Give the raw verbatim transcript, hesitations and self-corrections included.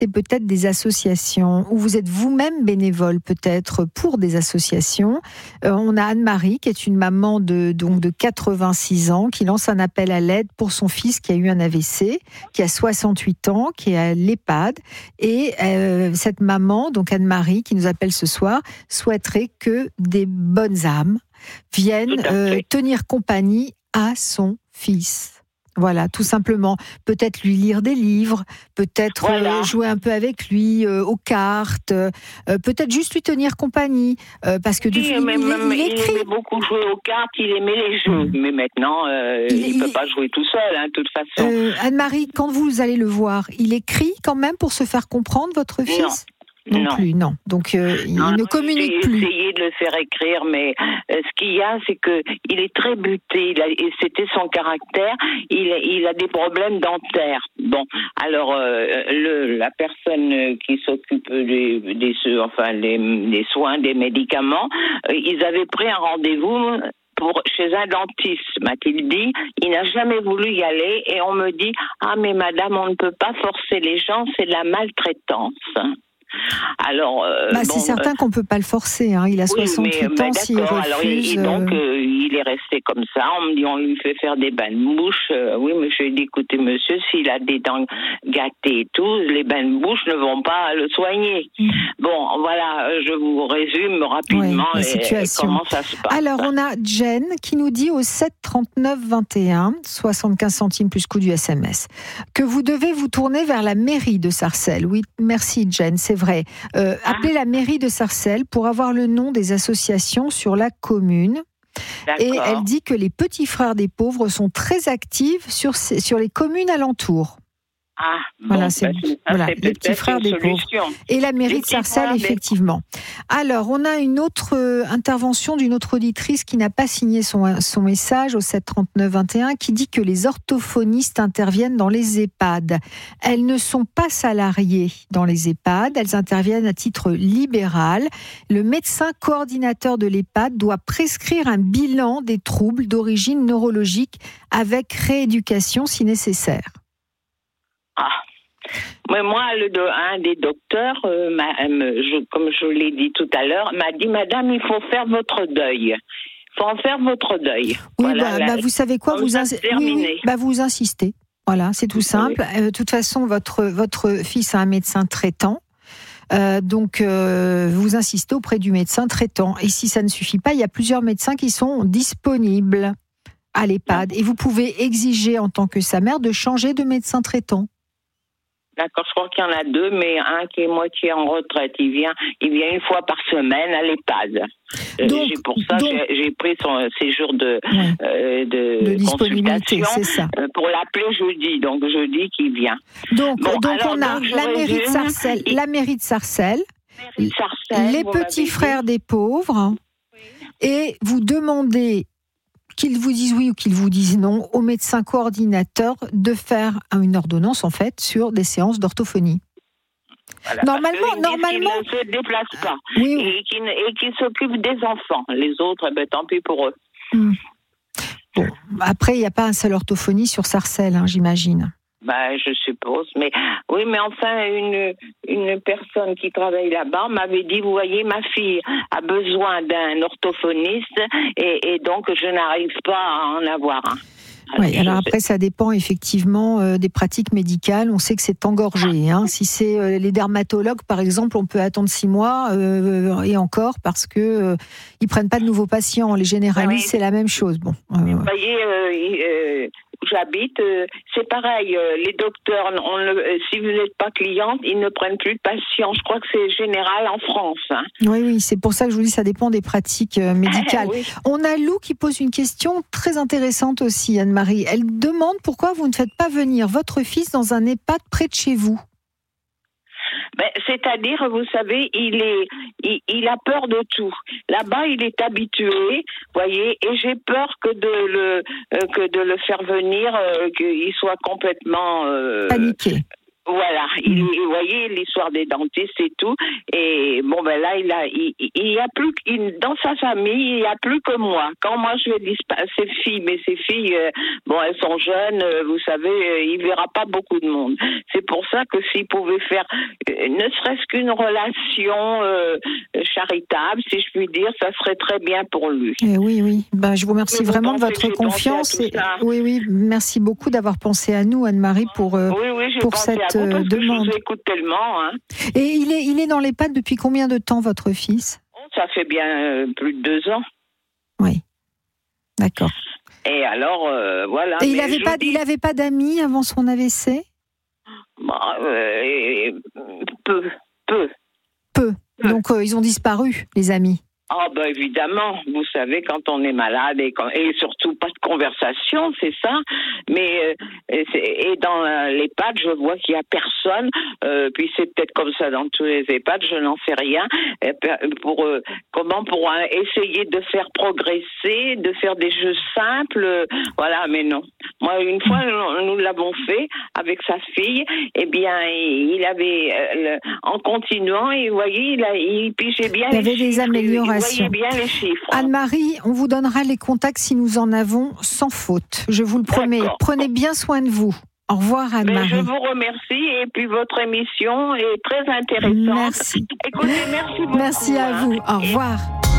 et peut-être des associations, ou vous êtes vous-même bénévole peut-être pour des associations. Euh, on a Anne-Marie qui est une maman de, donc de quatre-vingt-six ans qui lance un appel à l'aide pour son fils qui a eu un A V C, qui a soixante-huit ans, qui est à l'EHPAD. Et euh, cette maman, donc Anne-Marie, qui nous appelle ce soir, souhaiterait que des bonnes âmes viennent euh, tenir compagnie à son fils. Voilà, tout simplement. Peut-être lui lire des livres, peut-être voilà. euh, jouer un peu avec lui euh, aux cartes, euh, peut-être juste lui tenir compagnie, euh, parce que oui, de, il, même, il, il, il écrit. aimait beaucoup jouer aux cartes, il aimait les jeux, mmh. mais maintenant euh, il ne peut pas jouer tout seul, hein, de toute façon. Euh, Anne-Marie, quand vous allez le voir, il écrit quand même pour se faire comprendre, votre fils ? Non. Non, non plus, non. Donc euh, il non, ne communique j'ai plus. J'ai essayé de le faire écrire, mais euh, ce qu'il y a, c'est que il est très buté. Il a, et c'était son caractère. Il, il a des problèmes dentaires. Bon, alors euh, le, la personne qui s'occupe des, des, enfin, des, des soins, des médicaments, euh, ils avaient pris un rendez-vous pour chez un dentiste, m'a-t-il dit. Il n'a jamais voulu y aller et on me dit ah mais madame, on ne peut pas forcer les gens, c'est de la maltraitance. Alors, euh, bah, bon, c'est certain euh, qu'on peut pas le forcer. Hein. Il a soixante-huit oui, mais, ans. mais s'il refuse, alors, et, et donc, euh... euh, il est resté comme ça. On me dit, on lui fait faire des bains de bouche. Euh, oui, mais je lui ai dit, écoutez, monsieur, s'il a des dents gâtées et tout, les bains de bouche ne vont pas le soigner. Mmh. Bon, voilà, je vous résume rapidement oui, la situation. comment ça se passe. Alors, on a Jen qui nous dit au sept trente-neuf vingt et un, soixante-quinze centimes plus coût du S M S, que vous devez vous tourner vers la mairie de Sarcelles. Oui, merci Jen, c'est vrai. Euh, ah. Appelez la mairie de Sarcelles pour avoir le nom des associations sur la commune. D'accord. Et elle dit que les petits frères des pauvres sont très actifs sur, ces, sur les communes alentours. Ah, voilà, bon, c'est, bah, c'est, voilà c'est les petits frères des pauvres. Et la mairie de Sarcelles, effectivement. Alors, on a une autre euh, intervention d'une autre auditrice qui n'a pas signé son, son message au sept trente-neuf vingt et un, qui dit que les orthophonistes interviennent dans les EHPAD. Elles ne sont pas salariées dans les EHPAD, elles interviennent à titre libéral. Le médecin coordinateur de l'EHPAD doit prescrire un bilan des troubles d'origine neurologique avec rééducation si nécessaire. Ah, mais moi, le, un des docteurs, euh, m'a, je, comme je l'ai dit tout à l'heure, m'a dit, madame, il faut faire votre deuil. Il faut en faire votre deuil. Oui, voilà, bah, la, bah, vous savez quoi, vous, ins- oui, oui, bah, vous insistez. Voilà, c'est tout simple. Oui. Euh, de toute façon, votre, votre fils a un médecin traitant. Euh, donc, euh, vous insistez auprès du médecin traitant. Et si ça ne suffit pas, il y a plusieurs médecins qui sont disponibles à l'EHPAD. Et vous pouvez exiger, en tant que sa mère, de changer de médecin traitant. D'accord, je crois qu'il y en a deux, mais un qui est moitié en retraite, il vient, il vient une fois par semaine à l'EHPAD. Donc, j'ai, pour ça, donc, j'ai, j'ai pris son séjour de, ouais. euh, de, de disponibilité, c'est ça. Pour l'appeler jeudi, donc jeudi qui vient. Donc, bon, donc alors, on a donc, la, mairie résume, de Sarcelles, il... la mairie de Sarcelles, mairie de Sarcelles les petits frères dit. des pauvres, oui. Et vous demandez qu'ils vous disent oui ou qu'ils vous disent non, au médecin coordinateur de faire une ordonnance en fait sur des séances d'orthophonie. Voilà, normalement, normalement, ils ne se déplacent pas oui, oui. et qui et qui s'occupent des enfants. Les autres, eh ben, tant pis pour eux. Hum. Bon, après, il n'y a pas un seul orthophonie sur Sarcelles, hein, j'imagine. Bah, je suppose, mais oui, mais enfin, une une personne qui travaille là-bas m'avait dit, vous voyez, ma fille a besoin d'un orthophoniste et, et donc je n'arrive pas à en avoir un. Alors, oui, alors après, ça dépend effectivement euh, des pratiques médicales. On sait que c'est engorgé. Hein. Si c'est euh, les dermatologues, par exemple, on peut attendre six mois euh, et encore parce que euh, ils prennent pas de nouveaux patients. Les généralistes, oui. C'est la même chose. Bon. Euh, vous voyez, euh, euh, où j'habite, euh, c'est pareil. Euh, les docteurs, on le, euh, si vous n'êtes pas cliente, ils ne prennent plus de patients. Je crois que c'est général en France. Hein. Oui, oui, c'est pour ça que je vous dis, ça dépend des pratiques euh, médicales. Oui. On a Lou qui pose une question très intéressante aussi, Anne-Marie. Elle demande pourquoi vous ne faites pas venir votre fils dans un EHPAD près de chez vous. Ben, c'est-à-dire, vous savez, il est, il, il a peur de tout. Là-bas, il est habitué, voyez, et j'ai peur que de le, euh, que de le faire venir, euh, qu'il soit complètement euh, paniqué. Voilà, il, vous voyez l'histoire des dentistes et tout, et bon ben là il a, il, il y a plus, il, dans sa famille il y a plus que moi. Quand moi je vais disparaître, ses filles, mais ses filles, euh, bon elles sont jeunes, euh, vous savez, euh, il verra pas beaucoup de monde. C'est pour ça que s'il pouvait faire, euh, ne serait-ce qu'une relation euh, charitable, si je puis dire, ça serait très bien pour lui. Et oui, oui. Ben, je vous remercie Mais vraiment de pensez votre que j'ai confiance. pensé à tout Et, ça. oui, oui. Merci beaucoup d'avoir pensé à nous, Anne-Marie, pour euh, Oui, oui, j'ai pour pensé cette à vous parce euh, que demande. je vous écoute tellement. Hein. Et il est il est dans l'EHPAD depuis combien de temps, votre fils? Ça fait bien euh, plus de deux ans. Oui. D'accord. Et alors, euh, voilà. Et il Mais avait je pas vous dis, il avait pas d'amis avant son A V C? bah, euh, peu, peu. Peu. Donc euh, ils ont disparu, les amis. Ah ben évidemment, vous savez, quand on est malade et, quand, et surtout pas de conversation, c'est ça. Mais euh, et, c'est, et dans euh, l'EHPAD, je vois qu'il y a personne. Euh, puis c'est peut-être comme ça dans tous les EHPAD, je n'en sais rien. Et pour euh, comment pour euh, essayer de faire progresser, de faire des jeux simples, euh, voilà. Mais non. Moi, une fois, nous, nous l'avons fait avec sa fille. Eh bien, il, il avait euh, le, en continuant, et vous voyez, il, a, il pigeait bien. Il y les avait des chiffres, améliorations. Voyez bien les chiffres. Anne-Marie, on vous donnera les contacts si nous en avons, sans faute. Je vous le promets. D'accord. Prenez bien soin de vous. Au revoir, Anne-Marie. Mais je vous remercie, et puis votre émission est très intéressante. Merci. Écoutez, merci beaucoup. Merci à hein. vous. Au revoir.